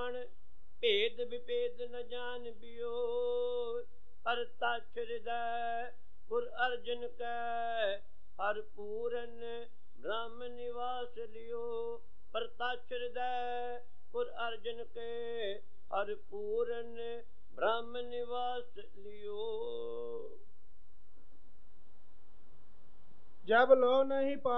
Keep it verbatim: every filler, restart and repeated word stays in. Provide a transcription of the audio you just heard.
ਪੁਰਾण ਭੇਦ ਵਿਭੇਦ ਨ ਜਾਣ ਬਿਓ। ਪਰ ਤਛ ਹਿਰਦੈ ਗੁਰ ਅਰਜਨ ਕੈ ਹਰ ਪੂਰਨ ਬ੍ਰਹਮ ਨਿਵਾਸ ਲਿਓ। ਪਰ ਤਛ ਹਿਰਦੈ ਗੁਰ ਅਰਜਨ ਕੇ ਹਰ ਪੂਰਨ ਬ੍ਰਹਮ ਨਿਵਾਸ ਲਿਓ। ਜਬ ਲੋ ਨਹੀਂ